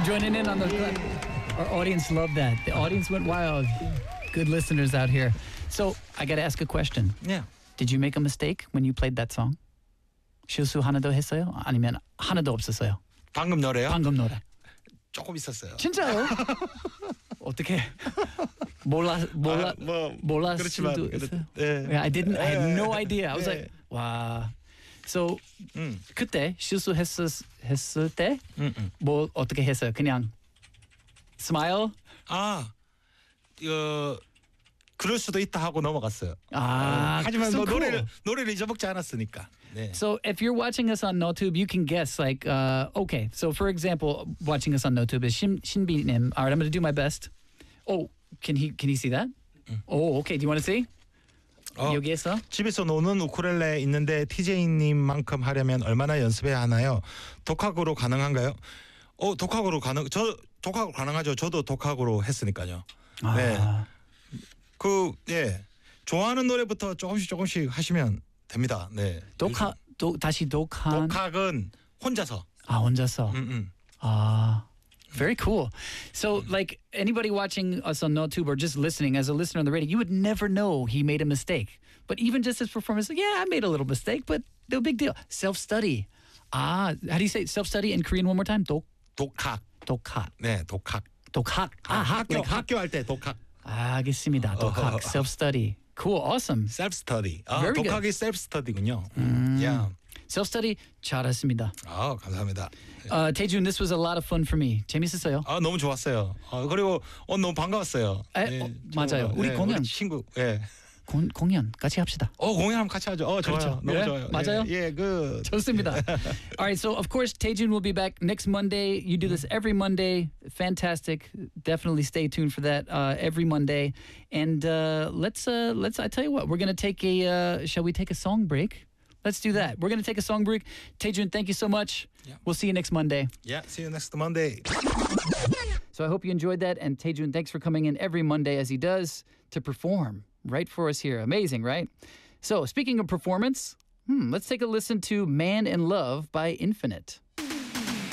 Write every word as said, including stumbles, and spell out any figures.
joining in on the clap. Our audience loved that. The audience went wild. Good listeners out here. So I got to ask a question. Yeah. Did you make a mistake when you played that song? 실수 하나도 했어요? 아니면 하나도 없었어요? 방금 노래요? 방금 노래. 조금 있었어요. 진짜요? 어떻게 몰라 몰라 아, 뭐 몰랐 그렇지만 수도 그래도, 있어요? 네. Yeah, I didn't. I had no 네. idea. I was 네. like, 와. So 음. 그때 실수했을 했을 때 음, 음. 뭐 어떻게 했어요? 그냥 smile? 아, 어, 그럴 수도 있다 하고 넘어갔어요. 아, 하지만 so 뭐 cool. 노래를 노래를 잊어먹지 않았으니까. 네. So if you're watching us on NoTube, you can guess like, uh, okay. So for example, watching us on NoTube is Shin Shinbinim. All right, I'm going to do my best. Oh, can he can he see that? 음. Oh, okay. Do you want to see? 어, 여기에서? 집에서 노는 우쿨렐레 있는데 티제이님만큼 하려면 얼마나 연습해야 하나요? 독학으로 가능한가요? 어, 독학으로 가능. 저 독학으로 가능하죠. 저도 독학으로 했으니까요. 아. 네. 그 예. 좋아하는 노래부터 조금씩 조금씩 하시면 됩니다. 네. 독학, 도, 다시 독한. 독학은 혼자서. 아, 혼자서. 음, 음. Ah, very cool. So, like anybody watching us on NoTube or just listening as a listener on the radio, you would never know he made a mistake. But even just his performance, like, yeah, I made a little mistake, but no big deal. Self-study. Ah, how do you say self-study in Korean one more time? 독, 독학. 독학. 네, 독학. 독학. 아, 아, 학교 like 학. 학교 할 때 독학. 아, 알겠습니다. 독학. Self-study. Cool. Awesome. 셀프 스터디. 아, Very good. 독학이 셀프 스터디군요. 음. 야. Self-study 잘했습니다. 아, 감사합니다. Uh, Taejun, this was a lot of fun for me. 재밌었어요? 아, 너무 좋았어요. 아, 그리고 어, 너무 반가웠어요. 에, 어, 맞아요. 정말, 우리 네, 공연. 우리 친구. 예. 공, 공연 같이 합시다. 어, 공연하면 같이 하죠. 어, 좋아요. 그렇죠. 너무 예? 좋아요. 맞아요? 예, 예 그. 좋습니다. All right, so of course Taejun will be back next Monday. You do this every Monday. Fantastic. Definitely stay tuned for that uh, every Monday. And uh, let's uh, let's I tell you what, we're gonna take a uh, shall we take a song break? Let's do that. We're gonna take a song break. Taejun, thank you so much. Yeah. We'll see you next Monday. Yeah, see you next Monday. So I hope you enjoyed that. And Taejun, thanks for coming in every Monday as he does to perform right for us here. Amazing, right? So speaking of performance, hmm, let's take a listen to Man in Love by Infinite.